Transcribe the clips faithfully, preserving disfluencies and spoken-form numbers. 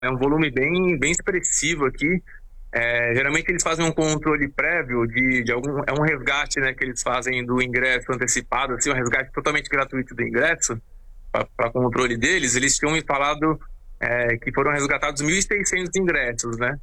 é um volume bem, bem expressivo aqui. É, geralmente eles fazem um controle prévio de, de algum, é um resgate, né, que eles fazem do ingresso antecipado, assim, um resgate totalmente gratuito do ingresso para controle deles. Eles tinham me falado é, que foram resgatados mil e seiscentos ingressos, né?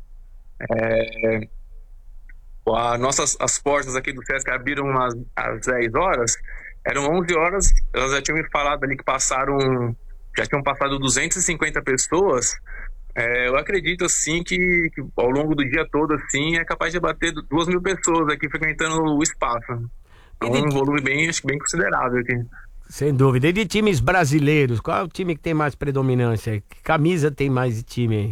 A nossas, as portas aqui do Sesc abriram às, às dez horas, eram onze horas, elas já tinham me falado ali que passaram, já tinham passado duzentas e cinquenta pessoas. É, eu acredito, assim, que, que ao longo do dia todo, assim, é capaz de bater duas mil pessoas aqui frequentando o espaço. É E de, um volume bem, acho que bem considerável aqui. sem dúvida. E de times brasileiros, qual é o time que tem mais predominância? Que camisa tem mais de time aí?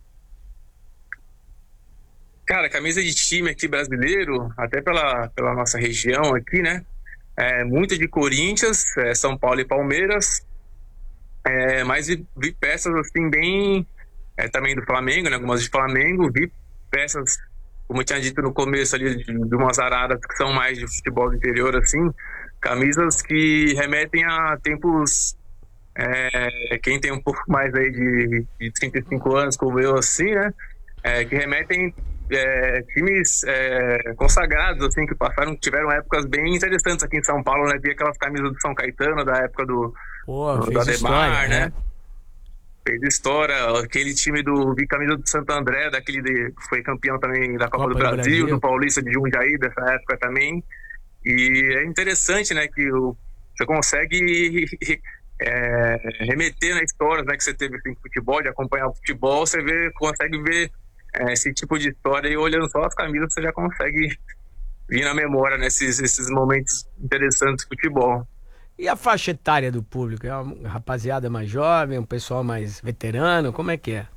Cara, camisa de time aqui brasileiro, até pela, pela nossa região aqui, né? É, muito de Corinthians, é, São Paulo e Palmeiras, é, mas vi, vi peças assim bem, é, também do Flamengo, né? Algumas de Flamengo, vi peças, como eu tinha dito no começo ali, de, de umas araras que são mais de futebol do interior, assim, camisas que remetem a tempos, é, quem tem um pouco mais aí de, de trinta e cinco anos, como eu, assim, né? É, que remetem é, times é, consagrados, assim, que passaram, tiveram épocas bem interessantes aqui em São Paulo, né? Vi aquelas camisas do São Caetano, da época do, Pô, do, do fez história, Ademar, é. né? Fez história, aquele time do, vi camisa do Santo André, daquele de, que foi campeão também da Copa do Copa do Brasil, do Brasil. Paulista de Jundiaí, dessa época também. E é interessante, né, que o, você consegue é, remeter na história, né, que você teve assim, futebol, de acompanhar o futebol, você vê, consegue ver é, esse tipo de história e olhando só as camisas você já consegue vir na memória nesses né, esses momentos interessantes do futebol. E a faixa etária do público? É uma rapaziada mais jovem, um pessoal mais veterano? Como é que é?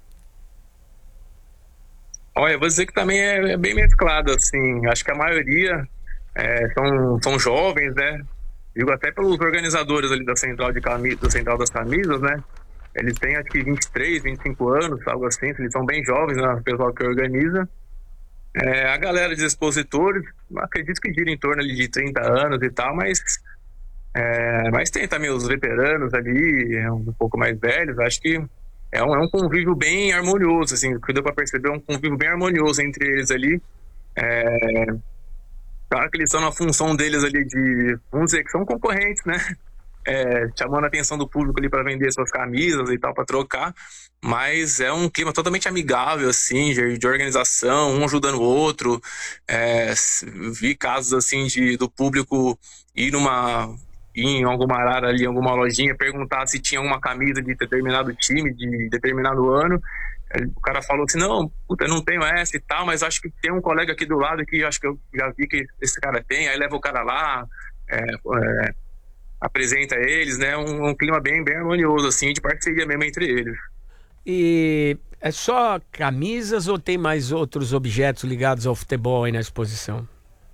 Olha, eu vou dizer que também é, é bem mesclado, assim, acho que a maioria é, são, são jovens, né, digo até pelos organizadores ali da central, de camisa, da central das camisas, né, eles têm acho que vinte e três, vinte e cinco anos, algo assim, eles são bem jovens, né, o pessoal que organiza. É, a galera de expositores, acredito que gira em torno ali de trinta anos e tal, mas, é, mas tem também os veteranos ali, é, um pouco mais velhos, acho que é um, é um convívio bem harmonioso, assim, o que deu para perceber, é um convívio bem harmonioso entre eles ali. É, claro que eles estão na função deles ali de, vamos dizer que são concorrentes, né? É, chamando a atenção do público ali para vender suas camisas e tal, para trocar, mas é um clima totalmente amigável, assim, de, de organização, um ajudando o outro. É, vi casos, assim, de, do público ir numa, ir em alguma arara ali, em alguma lojinha, perguntar se tinha uma camisa de determinado time, de determinado ano. O cara falou assim, não, puta, eu não tenho essa e tal, mas acho que tem um colega aqui do lado que acho que eu já vi que esse cara tem, aí leva o cara lá, é, é, apresenta eles, né? Um, um clima bem, bem harmonioso, assim, de parceria mesmo entre eles. E é só camisas ou tem mais outros objetos ligados ao futebol aí na exposição?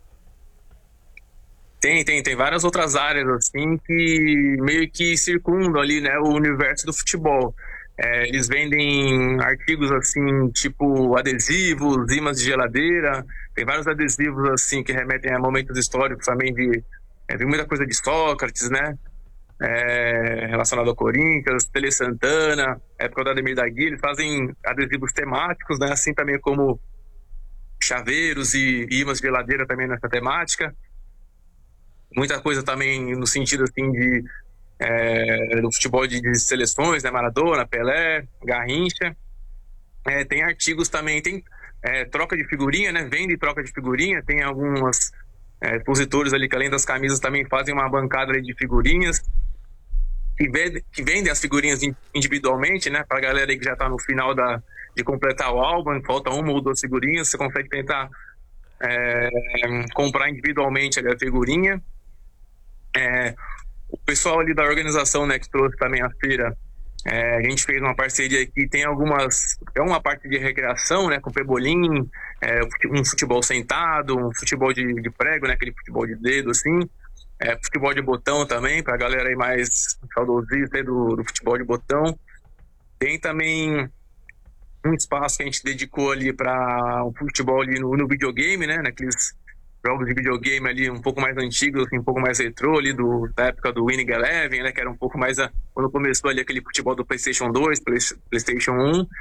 Tem, tem, tem várias outras áreas, assim, que meio que circundam ali, né, o universo do futebol. É, eles vendem artigos, assim, tipo adesivos, ímãs de geladeira, tem vários adesivos, assim, que remetem a momentos históricos também de... É, tem muita coisa de Sócrates, né? É, relacionado ao Corinthians, Tele Santana, época do Ademir da Guia, eles fazem adesivos temáticos, né? Assim também como chaveiros e ímãs de geladeira também nessa temática. Muita coisa também no sentido assim de é, do futebol de, de seleções, né? Maradona, Pelé, Garrincha. É, tem artigos também, tem é, troca de figurinha, né? Vende e troca de figurinha, tem algumas é, expositores ali que além das camisas também fazem uma bancada ali de figurinhas. Que, vende, que vendem as figurinhas individualmente, né? Para a galera aí que já está no final da, de completar o álbum, falta uma ou duas figurinhas, você consegue tentar é, comprar individualmente ali a figurinha. É, o pessoal ali da organização, né, que trouxe também a feira, é, a gente fez uma parceria aqui, tem algumas, é uma parte de recreação, né, com pebolim, é, um futebol sentado, um futebol de, de prego, né, aquele futebol de dedo, assim. É, futebol de botão também, para a galera aí mais saudosista aí do, do futebol de botão. Tem também um espaço que a gente dedicou ali para o futebol ali no, no videogame, né? Naqueles jogos de videogame ali um pouco mais antigos, assim, um pouco mais retrô ali do, da época do Winning Eleven, né? Que era um pouco mais a, quando começou ali aquele futebol do PlayStation dois, Play, PlayStation um.